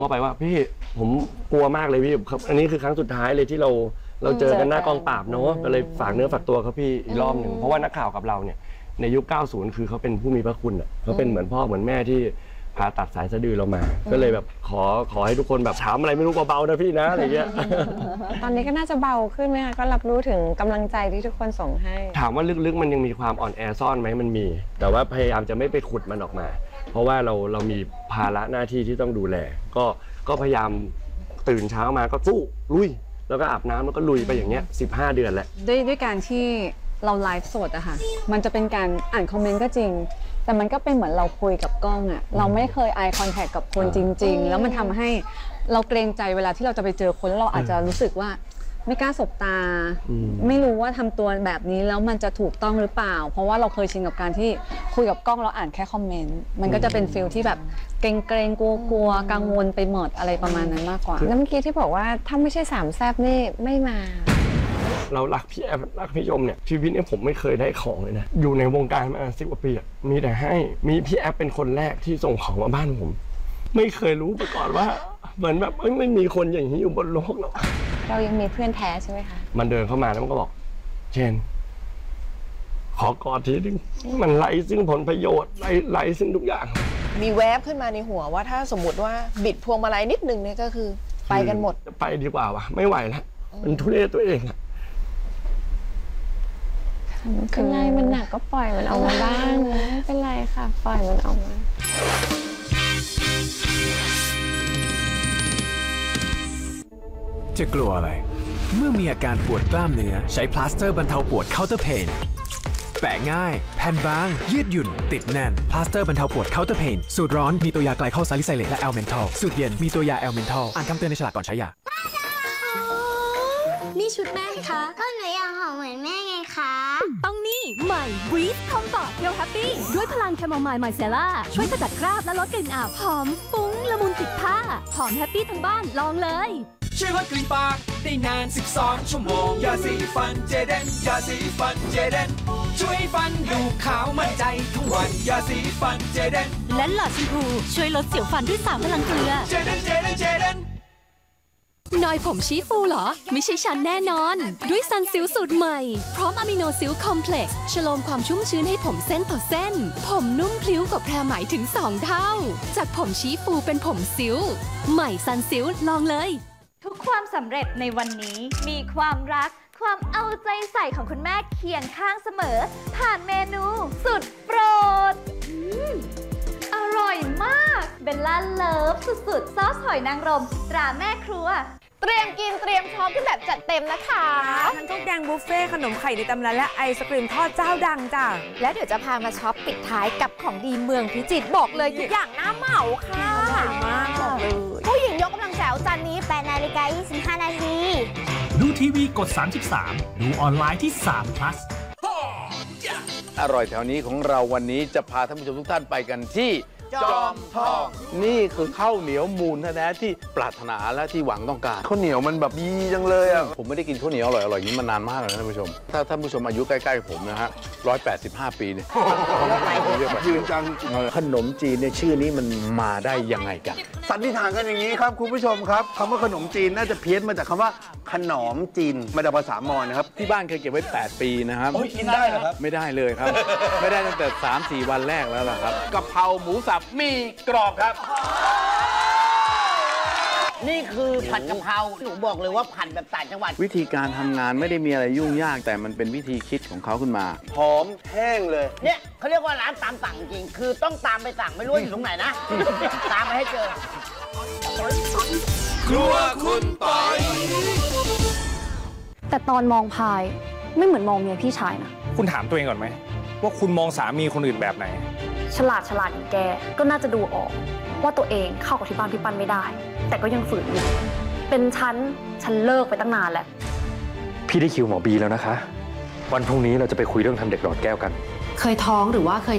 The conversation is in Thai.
ว่าไปว่าพี่ผมกลัวมากเลยพี่ครับอันนี้คือครั้งสุดท้ายเลยที่เราเจอกันหน้ากองปราบเนาะก็เลยฝากเนื้อฝากตัวเขาพี่อีกรอบหนึ่งเพราะว่านักข่าวกับเราเนี่ยในยุค 90 คือเขาเป็นผู้มีพระคุณอ่ะเขาเป็นเหมือนพ่อเหมือนแม่ที่ผ่าตัดสายสะดือเรามา ก็เลยแบบขอให้ทุกคนแบบถามอะไรไม่รู้เบาๆนะพี่นะอะไรเงี้ยตอนนี้ก็น่าจะเบาขึ้นไหมคะก็รับรู้ถึงกำลังใจที่ทุกคนส่งให้ถามว่าลึกๆมันยังมีความอ่อนแอซ่อนไหมมันมี แต่ว่าพยายามจะไม่ไปขุดมันออกมา เพราะว่าเรามีภาระหน้าที่ที่ต้องดูแลก็พยายามตื่นเช้ามาก็สู้ลุยแล้วก็อาบน้ำแล้วก็ลุยไปอย่างเงี้ย15 เดือนแหละด้วยการที่เราไลฟ์สดอะค่ะมันจะเป็นการอ่านคอมเมนต์ก็จริงแต่มันก็เป็นเหมือนเราคุยกับกล้องอะเราไม่เคย eye contact กับคนจริงๆแล้วมันทำให้เราเกรงใจเวลาที่เราจะไปเจอคนแล้วเราอาจจะรู้สึกว่าไม่กล้าสบตาไม่รู้ว่าทำตัวแบบนี้แล้วมันจะถูกต้องหรือเปล่าเพราะว่าเราเคยชินกับการที่คุยกับกล้องแล้วอ่านแค่คอมเมนต์มันก็จะเป็นฟีลที่แบบเกรงกลัวกังวลไปหมดอะไรประมาณนั้นมากกว่าแล้วเมื่อกี้ที่บอกว่าถ้าไม่ใช่สามแซ่บนี่ไม่มาเรารักพี่แอฟรักพี่ยมเนี่ยชีวิตเนี่ยผมไม่เคยได้ของเลยนะอยู่ในวงการมา10 กว่าปีมีแต่ให้มีพี่แอฟเป็นคนแรกที่ส่งของมาบ้านผมไม่เคยรู้มาก่อนว่าเหมือนแบบไม่มีคนอย่างนี้อยู่บนโลกหรอกเรายังมีเพื่อนแท้ใช่ไหมคะมันเดินเข้ามาแล้วมันก็บอกเชนขอกอดทีนึงมันไร้ซึ่งผลประโยชน์ไร้ซึ่งทุกอย่างมีแวบขึ้นมาในหัวว่าถ้าสมมติว่าบิดพวงมาลัยนิดนึงเนี่ยก็คือไปกันหมดจะไปดีกว่าวะไม่ไหวแล้วมันทุเรศตัวเองอะคือไงมันหนักก็ปล่อยมันออกมาบ้างนะไม่เป็นไรค่ะปล่อยมันออกมาจะกลัวอะไรเมื่อมีอาการปวดกล้ามเนื้อใช้พลาสเตอร์บรรเทาปวดเคาน์เตอร์เพนแปะง่ายแผ่นบางยืดหยุ่นติดแน่นพลาสเตอร์บรรเทาปวดเคาน์เตอร์เพนสูตรร้อนมีตัวยาไกลโคซาลิไซเลตและแอลเมนทอลสูตรเย็นมีตัวยาแอลเมนทอลอ่านคำเตือนในฉลากก่อนใช้ยานี่ชุดแม่คะก็หนูอยากหอมเหมือนแม่ไงคะต้องนี่ใหม่ Breathe Comfort เพียวแฮปปี้ด้วยพลังแคมโมไมล์ไมเซล่าช่วยขจัดคราบและลดกลิ่นอับหอมฟุ้งละมุนติดผ้าหอมแฮปปี้ทั้งบ้านลองเลยช่วยลดกลิ่นปากได้นาน12 ชั่วโมงยาสีฟันเจเดนยาสีฟันเจเดนช่วยฟันดูขาวมั่นใจทั้งวันยาสีฟันเจเดนและหลอดแชมพูช่วยลดเสียวฟันด้วย3 พลังเกลือเจเดนเจเดนเจเดนนอยผมชี้ฟูเหรอไม่ใช่ฉันแน่นอนด้วยซันซิลสูตรใหม่พร้อมอะมิโนซิลคอมเพล็กซ์ฉโลมความชุ่มชื้นให้ผมเส้นต่อเส้นผมนุ่มพลิ้วกว่าแพรไหมถึง2 เท่าจากผมชี้ฟูเป็นผมซิลใหม่ซันซิลลองเลยทุกความสำเร็จในวันนี้มีความรักความเอาใจใส่ของคุณแม่เคียงข้างเสมอผ่านเมนูสุดโปรดอร่อยมากเบลล่าเลิฟสุดๆซอสหอยนางรมตราแม่ครัวเตรียมกินเตรียมช็อปกันแบบจัดเต็มนะคะทั้งข้าวแกงบุฟเฟ่ขนมไข่ในตำนานและไอศกรีมทอดเจ้าดังจ้ะแล้วเดี๋ยวจะพามาช็อปปิดท้ายกับของดีเมืองพิจิตรบอกเลยทุกอย่างน่าเหมาค่ะอร่อยมากบอกเลยผู้หญิงยกกำลังแจ๋วจานนี้ 8:25 นาทีดูทีวีกด 33 ดูออนไลน์ที่3 plus อร่อยแถวนี้ของเราวันนี้จะพาท่านผู้ชมทุกท่านไปกันที่จอมทองนี่คือข้าวเหนียวมูลแท้ๆที่ปรารถนาและที่หวังต้องการข้าวเหนียวมันแบบดีจังเลยอ่ะผมไม่ได้กินข้าวเหนียวอร่อยๆอย่างนี้มานานมากเลยนะท่านผู้ชมถ้าท่านผู้ชมอายุใกล้ๆผมนะฮะ185 ปีเนี่ยยืนจังขนมจีนในชื่อนี้มันมาได้ยังไงกันสันนิษฐานกันอย่างนี้ครับคุณผู้ชมครับคำว่าขนมจีนน่าจะเพี้ยนมาจากคำว่าขนมจีนมาจากภาษามอญนะครับที่บ้านเคยเก็บไว้8 ปีนะครับกินได้เหรอครับไม่ได้เลยครับ ไม่ได้ตั้งแต่ 3-4 วันแรกแล้วล่ะครับกะเพราหมูสับมีกรอบครับนี่คือผัดกะเพราหนูบอกเลยว่าผัดแบบต่างจังหวัดวิธีการทำงานไม่ได้มีอะไรยุ่งยากแต่มันเป็นวิธีคิดของเขาขึ้นมาหอมแห้งเลยเนี่ยเขาเรียกว่าร้านตามสั่งจริงคือต้องตามไปสั่งไม่รู้อยู่ตรงไหนนะ ตามไปให้เจอครัวคุณปอยแต่ตอนมองพายไม่เหมือนมองเมียพี่ชายนะคุณถามตัวเองก่อนไหมว่าคุณมองสามีคนอื่นแบบไหนฉลาดอย่างแกก็น่าจะดูออกว่าตัวเองเข้ากับที่บ้านพี่ปั้นไม่ได้แต่ก็ยังฝืนอยู่เป็นฉันเลิกไปตั้งนานแล้วพี่ได้คิวหมอบีแล้วนะคะวันพรุ่งนี้เราจะไปคุยเรื่องทำเด็กหลอดแก้วกันเคยท้องหรือว่าเคย